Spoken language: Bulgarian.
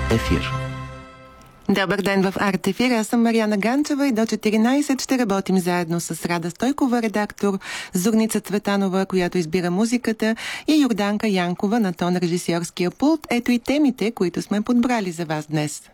ефир. Добър ден в Арт Ефир. Аз съм Мариана Ганчева и до 14 ще работим заедно с Рада Стойкова, редактор, Зорница Цветанова, която избира музиката, и Йорданка Янкова на тон режисьорския пулт. Ето и темите, които сме подбрали за вас днес.